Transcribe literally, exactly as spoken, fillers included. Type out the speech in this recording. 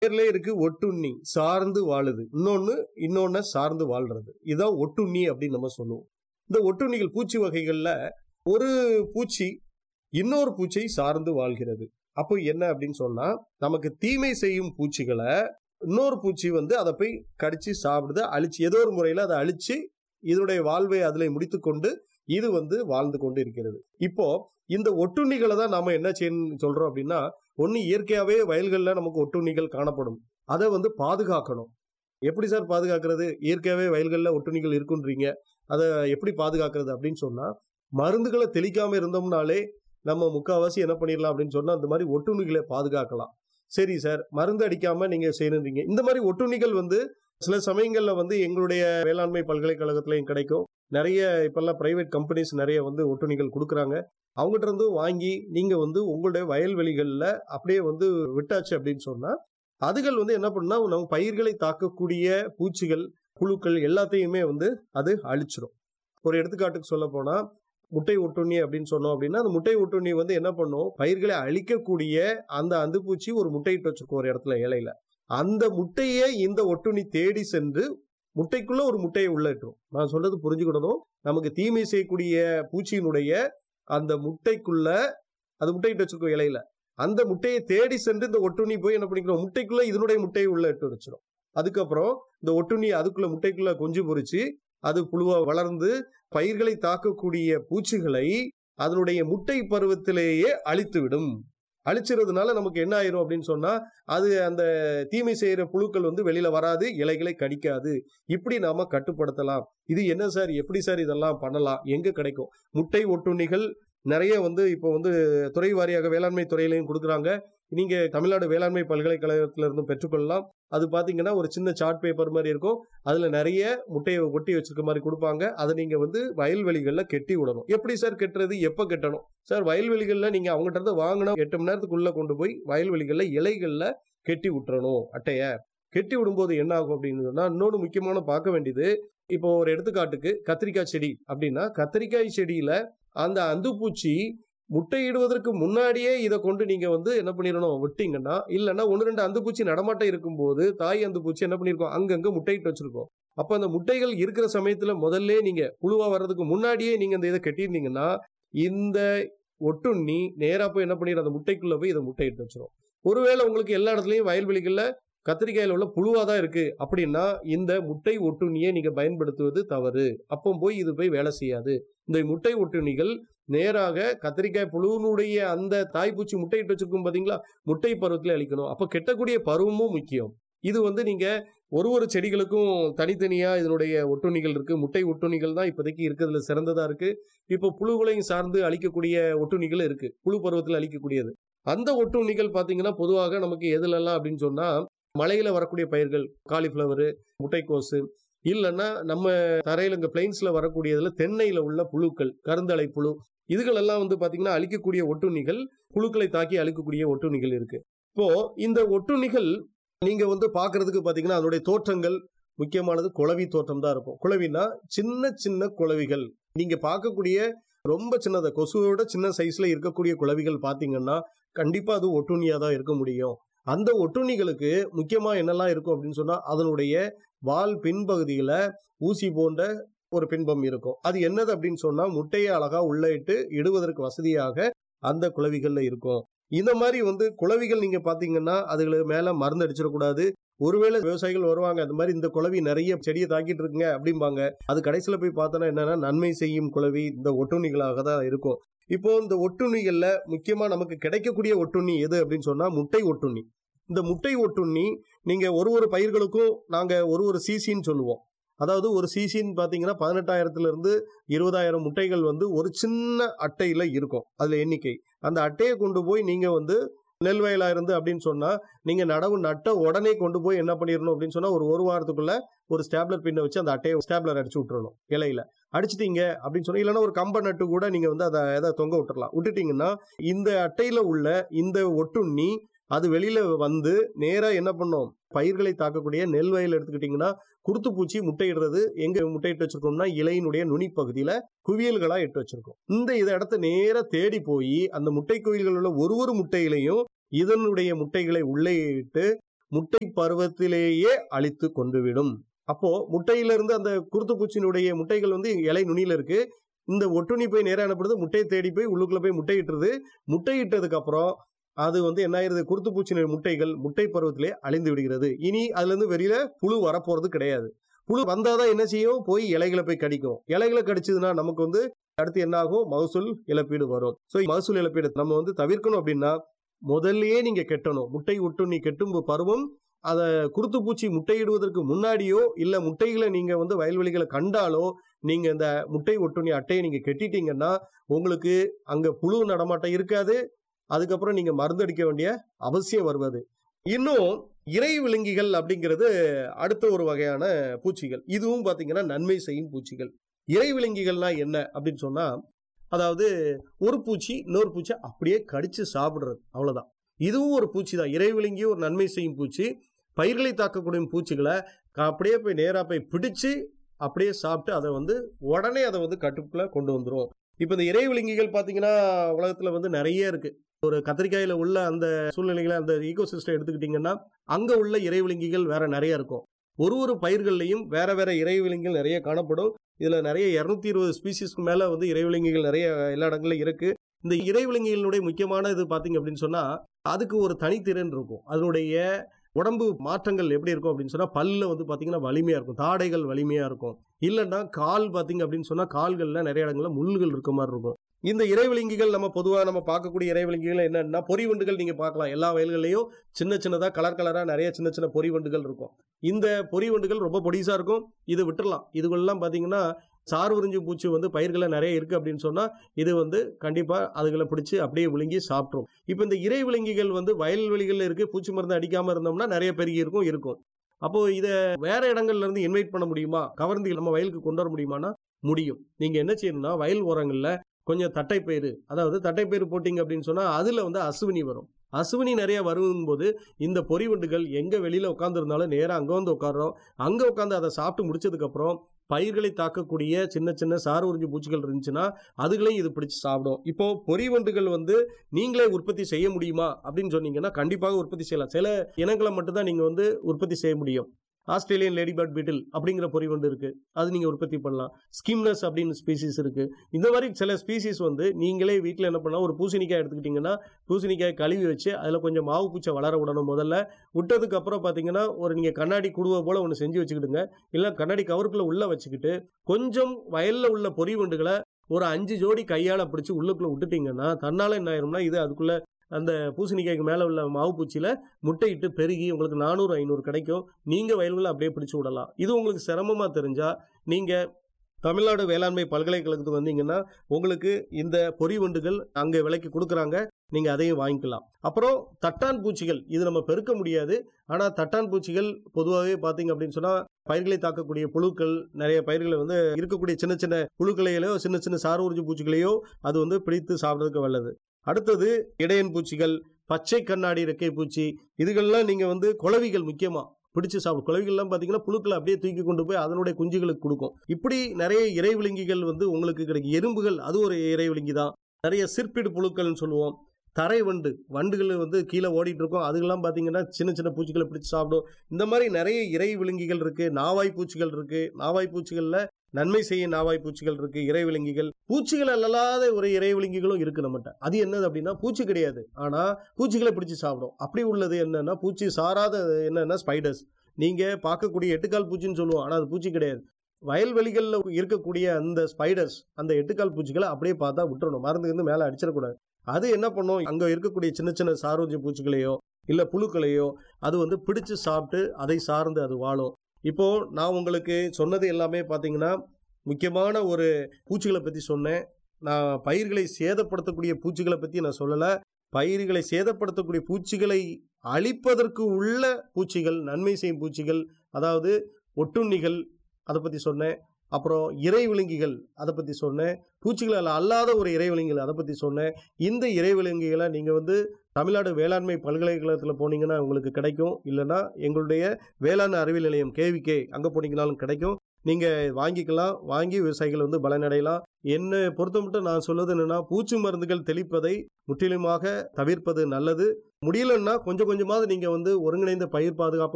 பேர்லயே இருக்கு ஒட்டுண்ணி, சார்ந்து வாழுது. இன்னொன்னு இன்னொன்ன சார்ந்து வாழ்றது. இதான் ஒட்டுண்ணி அப்படின்னு நம்ம சொல்லுவோம். இந்த ஒட்டுண்ணிகள் பூச்சி வகைகள்ல ஒரு பூச்சி இன்னொரு பூச்சியை சார்ந்து வாழ்கிறது. அப்போ என்ன அப்படின்னு சொன்னா, நமக்கு தீமை செய்யும் பூச்சிகளை இன்னொரு பூச்சி வந்து அதை போய் கடிச்சு சாப்பிடுது, அழிச்சு ஏதோ ஒரு முறையில அதை அழிச்சு இதனுடைய வாழ்வை அதிலே முடித்துக்கொண்டு இது வந்து வாழ்ந்து கொண்டு இருக்கிறது. இப்போ இந்த ஒட்டுண்ணிகளை தான் நாம என்ன செய்யணும் சொல்றோம் அப்படின்னா, ஒன்னு இயற்கையாவே வயல்கள்ல நமக்கு ஒட்டுண்ணிகள் காணப்படும். அதை வந்து பாதுகாக்கணும். எப்படி சார் பாதுகாக்கிறது? இயற்கையாவே வயல்கள்ல ஒட்டுண்ணிகள் இருக்குன்றீங்க, அதை எப்படி பாதுகாக்கிறது அப்படின்னு சொன்னா, மருந்துகளை தெளிக்காம இருந்தோம்னாலே நம்ம முக்காவாசி என்ன பண்ணிடலாம் அப்படின்னு சொன்னா, அந்த மாதிரி ஒட்டுண்ணிகளை பாதுகாக்கலாம். சரி சார், மருந்து அடிக்காம நீங்க செய்யணுன்றீங்க. இந்த மாதிரி ஒட்டுண்ணிகள் வந்து சில சமயங்கள்ல வந்து எங்களுடைய வேளாண்மை பல்கலைக்கழகத்திலையும் கிடைக்கும். நிறைய இப்பெல்லாம் பிரைவேட் கம்பெனிஸ் நிறைய வந்து ஒட்டுண்ணிகள் கொடுக்குறாங்க. அவங்ககிட்ட இருந்து வாங்கி நீங்க வந்து உங்களுடைய வயல்வெளிகள்ல அப்படியே வந்து விட்டாச்சு அப்படின்னு சொன்னா, அதுகள் வந்து என்ன பண்ணா நம்ம பயிர்களை தாக்கக்கூடிய பூச்சிகள், புழுக்கள் எல்லாத்தையுமே வந்து அது அழிச்சிடும். ஒரு எடுத்துக்காட்டுக்கு சொல்ல போனா, முட்டை ஒட்டுண்ணி அப்படின்னு சொன்னோம் அப்படின்னா, அந்த முட்டை ஒட்டுண்ணி வந்து என்ன பண்ணும், பயிர்களை அழிக்கக்கூடிய அந்த அந்துப்பூச்சி ஒரு முட்டையிட்டு வச்சிருக்கும் ஒரு இடத்துல இலையில. அந்த முட்டையை இந்த ஒட்டுண்ணி தேடி சென்று முட்டைக்குள்ள ஒரு முட்டையை உள்ள இட்டுரும். நான் சொல்றது புரிஞ்சுக்கிடணும். நமக்கு தீமை செய்யக்கூடிய பூச்சியினுடைய அந்த முட்டைக்குள்ள, அது முட்டையிட்டு வச்சிருக்கும் இலையில, அந்த முட்டையை தேடி சென்று இந்த ஒட்டுண்ணி போய் என்ன பண்ணிக்கிறோம், முட்டைக்குள்ள இதனுடைய முட்டையை உள்ள இட்டு வச்சிடும். அதுக்கப்புறம் இந்த ஒட்டுண்ணி அதுக்குள்ள முட்டைக்குள்ள குஞ்சு பொரிச்சு அது புழுவா வளர்ந்து பயிர்களை தாக்கக்கூடிய பூச்சிகளை அதனுடைய முட்டை பருவத்திலேயே அழித்துவிடும். அழிச்சிறதுனால நமக்கு என்ன ஆயிரும் அப்படின்னு சொன்னா, அது அந்த தீமை செய்யற புழுக்கள் வந்து வெளியில வராது, இலைகளை கடிக்காது. இப்படி நாம கட்டுப்படுத்தலாம். இது என்ன சார், எப்படி சார் இதெல்லாம் பண்ணலாம், எங்க கிடைக்கும்? முட்டை ஒட்டுண்ணிகள் நிறைய வந்து இப்போ வந்து துறை வாரியாக வேளாண்மை துறையிலையும் கொடுக்குறாங்க. நீங்க தமிழ்நாடு வேளாண்மை பல்கலைக்கழகத்துல இருந்தும் பெற்றுக்கொள்ளலாம். அது பாத்தீங்கன்னா ஒரு சின்ன சார்ட் பேப்பர் மாதிரி இருக்கும். அதுல நிறைய முட்டையை ஒட்டி வச்சிருக்க மாதிரி கொடுப்பாங்க. அதை நீங்க வந்து வயல்வெளிகள்ல கெட்டி விடணும். எப்படி சார் கெட்டுறது, எப்ப கெட்டணும் சார்? வயல்வெளிகள்ல நீங்க அவங்ககிட்ட இருந்து வாங்கின எட்டு மணி நேரத்துக்குள்ள கொண்டு போய் வயல்வெளிகள்ல இலைகள்ல கெட்டி விட்டுறணும். அட்டைய கெட்டி விடும்போது என்ன ஆகும் அப்படின்னு சொன்னா, இன்னொன்று முக்கியமான பார்க்க வேண்டியது, இப்போ ஒரு எடுத்துக்காட்டுக்கு கத்திரிக்காய் செடி அப்படின்னா, கத்திரிக்காய் செடியில அந்த அந்துப்பூச்சி முட்டையிடுவதற்கு முன்னாடியே இதை கொண்டு நீங்க வந்து என்ன பண்ணிடணும், விட்டீங்கன்னா, இல்லைன்னா ஒன்று ரெண்டு அந்துப்பூச்சி நடமாட்டம் இருக்கும்போது தாய் அந்துப்பூச்சி என்ன பண்ணிருக்கோம், அங்கங்க முட்டையிட்டு வச்சிருக்கோம். அப்ப அந்த முட்டைகள் இருக்கிற சமயத்துல முதல்ல நீங்க புழுவா வர்றதுக்கு முன்னாடியே நீங்க அந்த இதை கட்டியிருந்தீங்கன்னா, இந்த ஒட்டுண்ணி நேரா போய் என்ன பண்ணிடும், அந்த முட்டைக்குள்ள போய் இதை முட்டையிட்டு வச்சிடும். ஒருவேளை உங்களுக்கு எல்லா இடத்துலயும் வயல்வெளிகள்ல கத்திரிக்காயில உள்ள புழுவா தான் இருக்கு அப்படின்னா, இந்த முட்டை ஒட்டுண்ணியை நீங்க பயன்படுத்துவது தவறு. அப்போ போய் இது போய் வேலை செய்யாது. இந்த முட்டை ஒட்டுண்ணிகள் நேராக கத்திரிக்காய் புழுவினுடைய அந்த தாய்ப்பூச்சி முட்டையிட்டு வச்சிருக்கும் பாத்தீங்களா, முட்டை பருவத்தில் அளிக்கணும். அப்ப கெட்டக்கூடிய பருவமும் முக்கியம். இது வந்து நீங்க ஒரு ஒரு செடிகளுக்கும் தனித்தனியா இதனுடைய ஒட்டுண்ணிகள் இருக்கு. முட்டை ஒட்டுண்ணிகள் தான் இப்போதைக்கு இருக்கிறதுல சிறந்ததா இருக்கு. இப்போ புழுக்களையும் சார்ந்து அழிக்கக்கூடிய ஒட்டுண்ணிகள் இருக்கு, புழு பருவத்தில் அழிக்கக்கூடியது. அந்த ஒட்டுண்ணிகள் பாத்தீங்கன்னா பொதுவாக நமக்கு எதுலலாம் அப்படின்னு சொன்னா, மலையில வரக்கூடிய பயிர்கள், காலிஃபிளவர், முட்டைக்கோசு, இல்லைன்னா நம்ம தரையில இங்க பிளைன்ஸ்ல வரக்கூடியதுல தென்னையில உள்ள புழுக்கள், கருந்தலை புழு, இதுகள் எல்லாம் வந்து பாத்தீங்கன்னா அழிக்கக்கூடிய ஒட்டுண்ணிகள், புழுக்களை தாக்கி அழிக்கக்கூடிய ஒட்டுண்ணிகள் இருக்கு. இப்போ இந்த ஒட்டுண்ணிகள் நீங்க வந்து பாக்குறதுக்கு பாத்தீங்கன்னா அதனுடைய தோற்றங்கள் முக்கியமானது குளவி தோற்றம் தான் இருக்கும். குளவினா சின்ன சின்ன குளவிகள். நீங்க பார்க்கக்கூடிய ரொம்ப சின்னத கொசுவோட சின்ன சைஸ்ல இருக்கக்கூடிய குளவிகள் பாத்தீங்கன்னா கண்டிப்பா அது ஒட்டுண்ணியா தான் இருக்க முடியும். அந்த ஒட்டுண்ணிகளுக்கு முக்கியமா என்னெல்லாம் இருக்கும் அப்படின்னு சொன்னா, அதனுடைய வால் பின்பகுதியில ஊசி போன்ற ஒரு பின்பம் இருக்கும். அது என்னது அப்படின்னு சொன்னா, முட்டையை அழகா உள்ள இட்டு இடுவதற்கு வசதியாக அந்த குளவிகள்ல இருக்கும். இந்த மாதிரி வந்து குளவிகள் நீங்க பாத்தீங்கன்னா அதுகளுக்கு மேல மருந்து அடிச்சிடக்கூடாது. ஒருவேளை விவசாயிகள் வருவாங்க, அந்த மாதிரி இந்த குளவி நிறைய செடியை தாக்கிட்டு இருக்குங்க அப்படிம்பாங்க. அது கடைசியில போய் பார்த்தோன்னா என்னன்னா, நன்மை செய்யும் குளவி இந்த ஒட்டுண்ணிகளாக தான் இருக்கும். இப்போ இந்த ஒட்டுண்ணிகள்ல முக்கியமா நமக்கு கிடைக்கக்கூடிய ஒட்டுண்ணி எது அப்படின்னு சொன்னா, முட்டை ஒட்டுண்ணி. இந்த முட்டை ஒட்டுண்ணி நீங்க ஒரு ஒரு பயிர்களுக்கும் நாங்க ஒரு ஒரு சிசின்னு சொல்லுவோம். அதாவது ஒரு சிசின்னு பாத்தீங்கன்னா பதினெட்டாயிரத்துல இருந்து இருபதாயிரம் முட்டைகள் வந்து ஒரு சின்ன அட்டையில இருக்கும். அதுல எண்ணிக்கை அந்த அட்டையை கொண்டு போய் நீங்க வந்து நெல் வயலா இருந்து அப்படின்னு சொன்னா, நீங்க நடவு நட்ட உடனே கொண்டு போய் என்ன பண்ணிடணும் அப்படின்னு சொன்னா, ஒரு ஒரு வாரத்துக்குள்ள ஒரு ஸ்டாப்லர் பின்ன வச்சு அந்த அட்டையை ஸ்டாப்லர் அடிச்சு விட்டுறணும். இலையில அடிச்சிட்டீங்க அப்படின்னு சொன்னா, இல்லைன்னா ஒரு கம்ப நட்டு கூட நீங்க வந்து அதை எதை தொங்க விட்டுறலாம். விட்டுட்டீங்கன்னா இந்த அட்டையில உள்ள இந்த ஒட்டுண்ணி அது வெளியில வந்து நேரா என்ன பண்ணும், பயிர்களை தாக்கக்கூடிய நெல் வயல் எடுத்துக்கிட்டீங்கன்னா, குருத்து பூச்சி முட்டையிடுறது எங்க முட்டையிட்டு வச்சிருக்கோம்னா, இலையினுடைய நுனி பகுதியில குவியல்களா இட்டு வச்சிருக்கோம். இந்த இதை இடத்த நேரா தேடி போய் அந்த முட்டை குவியல்கள் உள்ள ஒரு ஒரு முட்டையிலையும் இதனுடைய முட்டைகளை உள்ளே இட்டு முட்டை பருவத்திலேயே அழித்து கொண்டுவிடும். அப்போ முட்டையிலிருந்து அந்த குருத்துப்பூச்சியினுடைய முட்டைகள் வந்து இலை நுனியில இருக்கு. இந்த ஒட்டுண்ணி போய் நேரா அனுப்புறது முட்டையை தேடி போய் உள்ளுக்குள்ள போய் முட்டையிட்டுருது. முட்டையிட்டதுக்கு அப்புறம் அது வந்து என்ன ஆயிருது, குருத்துப்பூச்சியினுடைய முட்டைகள் முட்டை பருவத்திலே அழிந்து விடுகிறது. இனி அதுல இருந்து வெளியில புழு வரப்போறது கிடையாது. புழு வந்தாதான் என்ன செய்யும், போய் இலைகளை போய் கடிக்கும். இலைகளை கடிச்சதுன்னா நமக்கு வந்து அடுத்து என்ன ஆகும், மகசூல் இழப்பீடு வரும். ஸோ மகசூல் இழப்பீடு நம்ம வந்து தவிர்க்கணும் அப்படின்னா முதல்லயே நீங்க கெட்டணும். முட்டை ஒட்டுண்ணி கெட்டும் பருவம் அதை குருத்துப்பூச்சி முட்டையிடுவதற்கு முன்னாடியோ இல்ல முட்டைகளை நீங்க வந்து வயல்வெளிகளை கண்டாலோ நீங்க இந்த முட்டை ஒட்டுண்ணி அட்டையை நீங்க கெட்டிட்டீங்கன்னா உங்களுக்கு அங்க புழு நடமாட்டம் இருக்காது. அதுக்கப்புறம் நீங்க மருந்து அடிக்க வேண்டிய அவசியம் வருவது. இன்னும் இறை விலங்கிகள் அப்படிங்கிறது அடுத்த ஒரு வகையான பூச்சிகள். இதுவும் பாத்தீங்கன்னா நன்மை செய்யும் பூச்சிகள். இறை விலங்கிகள்னா என்ன அப்படின்னு சொன்னா, அதாவது ஒரு பூச்சி இன்னொரு பூச்சி அப்படியே கடிச்சு சாப்பிடுறது, அவ்வளவுதான். இதுவும் ஒரு பூச்சி தான். இறை விலங்கியும் ஒரு நன்மை செய்யும் பூச்சி. பயிர்களை தாக்கக்கூடிய பூச்சிகளை அப்படியே போய் நேரா போய் பிடிச்சு அப்படியே சாப்பிட்டு அதை வந்து உடனே அதை வந்து கட்டுக்குள்ள கொண்டு வந்துரும். இப்ப இந்த இறை விலங்கிகள் பாத்தீங்கன்னா உலகத்துல வந்து நிறைய இருக்கு. ஒரு கத்திரிக்காயில உள்ள அந்த சூழ்நிலைகளை அந்த ஈகோசிஸ்டம் எடுத்துக்கிட்டீங்கன்னா அங்க உள்ள இறை விலங்கிகள் வேற நிறைய இருக்கும். ஒரு ஒரு பயிர்கள்லையும் வேற வேற இறை விலங்கிகள் நிறைய காணப்படும். இதுல நிறைய இருநூத்தி இருபது ஸ்பீசிஸ்க்கு மேல வந்து இறை விலங்கிகள் நிறைய எல்லா இடங்கள்லயும் இருக்கு. இந்த இறை விலங்கிகளுடைய முக்கியமான இது பாத்தீங்க அப்படின்னு சொன்னா அதுக்கு ஒரு தனித்திறன் இருக்கும். அதனுடைய உடம்பு மாற்றங்கள் எப்படி இருக்கும் அப்படின்னு சொன்னா பல்ல வந்து பாத்தீங்கன்னா வலிமையா இருக்கும், தாடைகள் வலிமையா இருக்கும். இல்லைன்னா கால் பாத்தீங்க அப்படின்னு சொன்னா கால்கள்ல நிறைய இடங்கள்ல முள்ளுகள் இருக்க மாதிரி இருக்கும். இந்த இறைவிலங்கிகள் நம்ம பொதுவாக நம்ம பார்க்கக்கூடிய இறைவிலங்கிகள் என்னன்னா பொறிவண்டுகள் நீங்க பார்க்கலாம். எல்லா வயல்கள்லையும் சின்ன சின்னதா கலர் கலரா நிறைய சின்ன சின்ன பொறிவண்டுகள் இருக்கும். இந்த பொறிவண்டுகள் ரொம்ப பொடிசா இருக்கும். இது விட்டுறலாம். இதுகளெல்லாம் பாத்தீங்கன்னா சார் உறிஞ்சு பூச்சி வந்து பயிர்களை நிறைய இருக்கு அப்படின்னு சொன்னா இது வந்து கண்டிப்பா அதுகளை பிடிச்சு அப்படியே விழுங்கி சாப்பிட்ரும். இப்ப இந்த இறை விலங்கிகள் வந்து வயல்வெளிகள்ல இருக்கு, பூச்சி மருந்து அடிக்காம இருந்தோம்னா நிறைய பெருகி இருக்கும் இருக்கும். அப்போ இத வேற இடங்கள்ல இருந்து இன்வைட் பண்ண முடியுமா, கவர்ந்து நம்ம வயலுக்கு கொண்டு வர முடியுமானா முடியும். நீங்க என்ன செய்யணும்னா வயல் ஓரங்கள்ல கொஞ்சம் தட்டைப்பயிறு, அதாவது தட்டைப்பயிறு போட்டிங்க அப்படின்னு சொன்னா அதுல வந்து அசுவினி வரும். அசுவினி நிறைய வரும்போது இந்த பொறிவண்டுகள் எங்க வெளியில உட்கார்ந்துருந்தாலும் நேரா அங்க வந்து உட்கார்றோம். அங்க உட்கார்ந்து அதை சாப்பிட்டு முடிச்சதுக்கு அப்புறம் பயிர்களை தாக்கக்கூடிய சின்ன சின்ன சாறு உறிஞ்சி பூச்சிகள் இருந்துச்சுன்னா அதுகளையும் இது பிடிச்சு சாப்பிடும். இப்போ பொறிவண்டுகள் வந்து நீங்களே உற்பத்தி செய்ய முடியுமா அப்படின்னு சொன்னீங்கன்னா கண்டிப்பாக உற்பத்தி செய்யலாம். சில இனங்களை மட்டும்தான் நீங்க வந்து உற்பத்தி செய்ய முடியும். ஆஸ்திரேலியன் லேடி பேர்ட் பீட்டில் அப்படிங்கிற பொறிவண்டு இருக்கு, அது நீங்க உற்பத்தி பண்ணலாம். ஸ்கிம்னஸ் அப்படின்னு ஸ்பீசிஸ் இருக்கு. இந்த மாதிரி சில ஸ்பீசிஸ் வந்து நீங்களே வீட்டில் என்ன பண்ணலாம், ஒரு பூசணிக்காய் எடுத்துக்கிட்டீங்கன்னா பூசணிக்காய் கழுவி வச்சு அதில் கொஞ்சம் மாவு பூச்சை வளர விடணும். முதல்ல விட்டதுக்கு அப்புறம் பார்த்தீங்கன்னா ஒரு நீங்கள் கண்ணாடி குடுவை போல ஒன்று செஞ்சு வச்சுக்கிடுங்க. இல்லை கண்ணாடி கவருக்குள்ள உள்ள வச்சுக்கிட்டு கொஞ்சம் வயல்ல உள்ள பொறிவண்டுகளை ஒரு அஞ்சு ஜோடி கையால் பிடிச்சி உள்ளுக்குள்ள விட்டுட்டீங்கன்னா தன்னால என்ன ஆயிரும்னா இது அதுக்குள்ள அந்த பூசணிக்காய்க்கு மேலே உள்ள மாவு பூச்சியில் முட்டையிட்டு பெருகி உங்களுக்கு நானூறு ஐநூறு கிடைக்கும். நீங்கள் வயல்களை அப்படியே பிடிச்சி விடலாம். இது உங்களுக்கு சிரமமாக தெரிஞ்சால் நீங்கள் தமிழ்நாடு வேளாண்மை பல்கலைக்கழகத்துக்கு வந்தீங்கன்னா உங்களுக்கு இந்த பொறிவண்டுகள் அங்கே விலைக்கு கொடுக்குறாங்க, நீங்கள் அதையும் வாங்கிக்கலாம். அப்புறம் தட்டான் பூச்சிகள், இது நம்ம பெருக்க முடியாது. ஆனால் தட்டான் பூச்சிகள் பொதுவாகவே பார்த்தீங்க அப்படின்னு சொன்னால் பயிர்களை தாக்கக்கூடிய புழுக்கள், நிறைய பயிர்களை வந்து இருக்கக்கூடிய சின்ன சின்ன புழுக்களையோ சின்ன சின்ன சாறு உறிஞ்சி பூச்சிகளையோ அது வந்து பிடித்து சாப்பிட்றதுக்கு வல்லது. அடுத்தது இடையன் பூச்சிகள், பச்சை கண்ணாடி ரெக்கை பூச்சி, இதுகள்லாம் நீங்க வந்து குளவிகள் முக்கியமா பிடிச்சு சாப்பிடும். குளவிகள்லாம் பார்த்தீங்கன்னா புழுக்களை அப்படியே தூக்கி கொண்டு போய் அதனுடைய குஞ்சுகளுக்கு கொடுக்கும். இப்படி நிறைய இறை விலங்கிகள் வந்து உங்களுக்கு கிடைக்கும். எறும்புகள் அது ஒரு இறை விலங்கி தான். நிறைய சிற்பிடு புழுக்கள்னு சொல்லுவோம். தரை வண்டு, வண்டுகள் வந்து கீழே ஓடிட்டு இருக்கும். அதுக்கெல்லாம் பார்த்தீங்கன்னா சின்ன சின்ன பூச்சிகளை பிடிச்சு சாப்பிடும். இந்த மாதிரி நிறைய இறை விலங்கிகள் இருக்கு. நாவாய் பூச்சிகள் இருக்கு. நாவாய் பூச்சிகள்ல நன்மை செய்ய நாவாய் பூச்சிகள் இருக்கு, இறை விலங்கிகள். பூச்சிகள் அல்லாத ஒரு இறை விலங்கிகளும் இருக்கு நம்மகிட்ட. அது என்னது அப்படின்னா பூச்சி கிடையாது, ஆனா பூச்சிகளை பிடிச்சு சாப்பிடும். அப்படி உள்ளது என்னன்னா பூச்சி சாராத என்னன்னா ஸ்பைடர்ஸ். நீங்க பார்க்கக்கூடிய எட்டுக்கால் பூச்சின்னு சொல்லுவோம், ஆனா அது பூச்சி கிடையாது. வயல்வெளிகளில் இருக்கக்கூடிய அந்த ஸ்பைடர்ஸ், அந்த எட்டுக்கால் பூச்சிகளை அப்படியே பார்த்தா விட்டுறணும், மருந்து வந்து மேலே அடிச்சிடக்கூடாது. அது என்ன பண்ணும், அங்க இருக்கக்கூடிய சின்ன சின்ன சாரோஜி பூச்சிகளையோ இல்ல புழுக்களையோ அது வந்து பிடிச்சு சாப்பிட்டு அதை சார்ந்து அது வாழும். இப்போ நான் உங்களுக்கு சொன்னது எல்லாமே பார்த்தீங்கன்னா முக்கியமான ஒரு பூச்சிகளை பற்றி சொன்னேன். நான் பயிர்களை சேதப்படுத்தக்கூடிய பூச்சிகளை பற்றி நான் சொல்லலை. பயிர்களை சேதப்படுத்தக்கூடிய பூச்சிகளை அழிப்பதற்கு உள்ள பூச்சிகள், நன்மை செய்யும் பூச்சிகள், அதாவது ஒட்டுண்ணிகள், அதை பற்றி சொன்னேன். அப்புறம் இறை விலங்கிகள் அதை பற்றி சொன்னேன். பூச்சிகள் அல்லாத ஒரு இறை விலங்கிகள் அதை பற்றி சொன்னேன். இந்த இறை விலங்கிகளை நீங்கள் வந்து தமிழ்நாடு வேளாண்மை பல்கலைக்கழகத்தில் போனீங்கன்னா உங்களுக்கு கிடைக்கும். இல்லைன்னா எங்களுடைய வேளாண் அறிவியல் நிலையம் கேவிகே அங்கே போனீங்கனாலும் கிடைக்கும். நீங்க வாங்கிக்கலாம். வாங்கி விவசாயிகள் வந்து பலனடையலாம். என்னை பொறுத்த மட்டும் நான் சொல்வது என்னன்னா, பூச்சி மருந்துகள் தெளிப்பதை முற்றிலுமாக தவிர்ப்பது நல்லது. முடியலன்னா கொஞ்சம் கொஞ்சமாவது நீங்க வந்து ஒருங்கிணைந்த பயிர் பாதுகாப்பு